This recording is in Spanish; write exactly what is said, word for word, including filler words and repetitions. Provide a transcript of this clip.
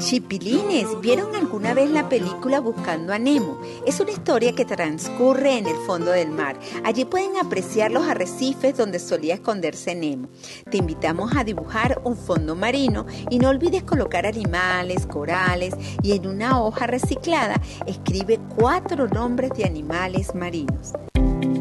Chipilines, ¿vieron alguna vez la película Buscando a Nemo? Es una historia que transcurre en el fondo del mar. Allí pueden apreciar los arrecifes donde solía esconderse Nemo. Te invitamos a dibujar un fondo marino y no olvides colocar animales, corales y en una hoja reciclada escribe cuatro nombres de animales marinos.